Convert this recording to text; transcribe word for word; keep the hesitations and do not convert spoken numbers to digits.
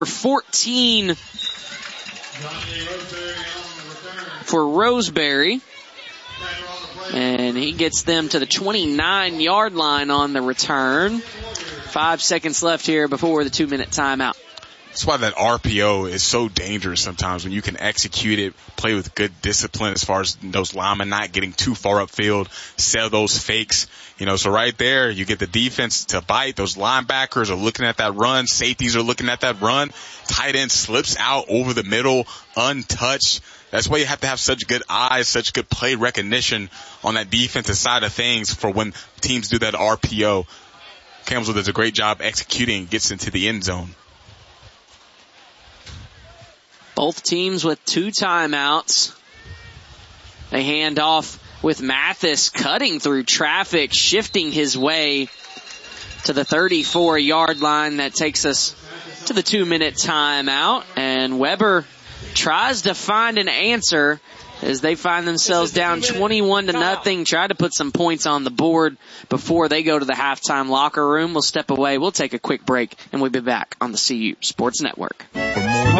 fourteen for Roseberry. And he gets them to the twenty-nine yard line on the return. Five seconds left here before the two-minute timeout. That's why that R P O is so dangerous sometimes, when you can execute it, play with good discipline as far as those linemen not getting too far upfield, sell those fakes. You know, so right there, you get the defense to bite. Those linebackers are looking at that run. Safeties are looking at that run. Tight end slips out over the middle, untouched. That's why you have to have such good eyes, such good play recognition on that defensive side of things for when teams do that R P O. Campbellsville does a great job executing, gets into the end zone. Both teams with two timeouts. They hand off with Mathis cutting through traffic, shifting his way to the thirty-four yard line. That takes us to the two-minute timeout. And Weber tries to find an answer as they find themselves down twenty-one to nothing. Try to put some points on the board before they go to the halftime locker room. We'll step away. We'll take a quick break, and we'll be back on the C U Sports Network. For more